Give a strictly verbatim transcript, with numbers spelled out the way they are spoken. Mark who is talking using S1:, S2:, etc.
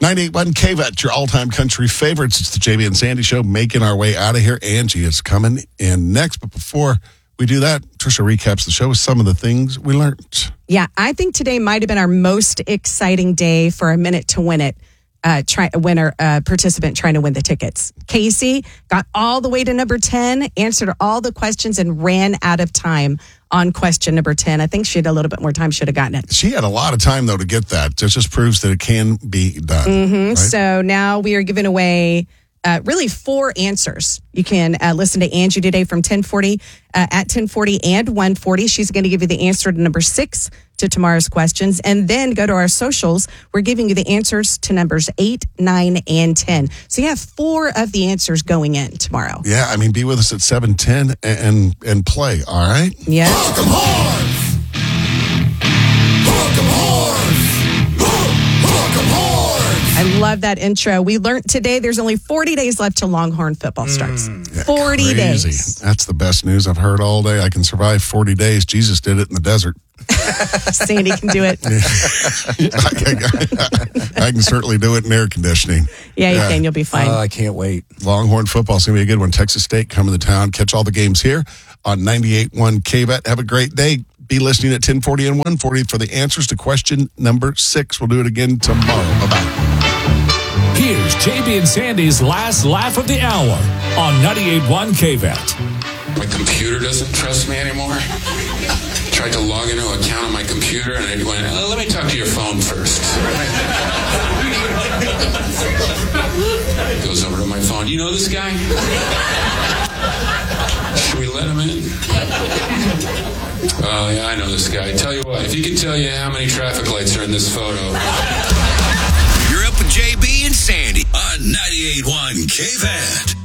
S1: ninety-eight point one K V A T, your all-time country favorites. It's the J B and Sandy Show, making our way out of here. Angie is coming in next. But before we do that, Trisha recaps the show with some of the things we learned.
S2: Yeah, I think today might have been our most exciting day for a minute to win it. Uh, try, winner uh, participant trying to win the tickets. Casey got all the way to number ten, answered all the questions, and ran out of time on question number ten. I think she had a little bit more time, should have gotten it.
S1: She had a lot of time, though, to get that. It just proves that it can be done.
S2: Mm-hmm.
S1: Right?
S2: So now we are giving away uh, really four answers. You can uh, listen to Angie today from ten forty, uh, at ten forty and one forty. She's going to give you the answer to number six to tomorrow's questions. And then go to our socials. We're giving you the answers to numbers eight, nine, and ten. So you have four of the answers going in tomorrow.
S1: Yeah, I mean, be with us at seven ten and and play, all right?
S2: Yeah.
S3: Hook 'em horns! Hook 'em horns! Hook 'em horns!
S2: I love that intro. We learned today there's only forty days left till Longhorn football starts.
S1: Yeah,
S2: forty
S1: crazy.
S2: days.
S1: That's the best news I've heard all day. I can survive forty days. Jesus did it in the desert.
S2: Sandy can do it.
S1: I, can, I can certainly do it in air conditioning.
S2: Yeah, you
S1: Yeah.
S2: can. You'll be fine.
S4: Uh, I can't wait.
S1: Longhorn football is going to be a good one. Texas State coming to town. Catch all the games here on ninety-eight point one K V A T. Have a great day. Be listening at ten forty and one forty for the answers to question number six. We'll do it again tomorrow. Bye-bye.
S5: Here's J B and Sandy's last laugh of the hour on ninety-eight point one K V A T.
S6: My computer doesn't trust me anymore. Tried to log into an account on my computer, and it went, oh, let me talk to your phone first. Goes over to my phone. You know this guy? Should we let him in? Oh, yeah, I know this guy. Tell you what, if he could tell you how many traffic lights are in this photo.
S3: You're up with J B and Sandy on ninety-eight point one K V A T.